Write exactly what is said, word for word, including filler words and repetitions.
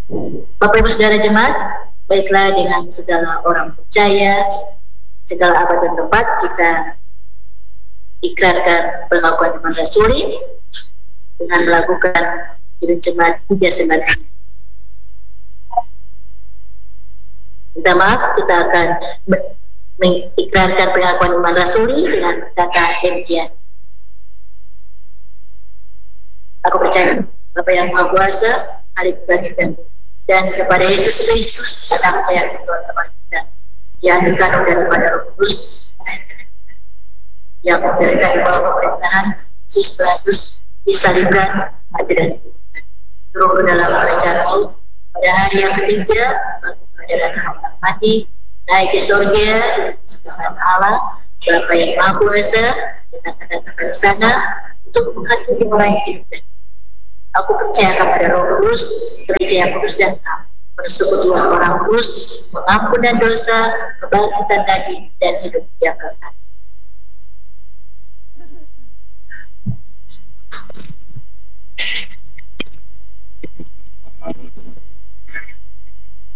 Bapak Ibu Saudara Jemaat, baiklah dengan segala orang percaya, segala abad dan tempat kita ikrarkan pengakuan iman rasuli dengan melakukan Kidung Jemaat tiga sembahyang. Minta maaf, kita akan mengikrarkan pengakuan iman rasuli dengan kata demikian. Aku percaya Bapa yang Maha Kuasa, Hari Tuhan kita, dan kepada Yesus Kristus, anaknya yang Tuhan kita, yang dikandung daripada Roh Kudus, yang memberikan di bawah pemerintahan Yesus Kristus, disalibkan, mati dan turun ke dalam kerajaan maut pada hari yang ketiga, pada datang mati, naik ke surga, disebutkan Allah, Bapa yang Maha Kuasa, dan akan datang ke sana untuk menghakimi orang yang hidup. Aku percaya kepada Roh Kudus, gereja yang kudus dan am, persekutuan orang kudus, pengampunan dosa, kebangkitan daging, dan hidup yang kekal.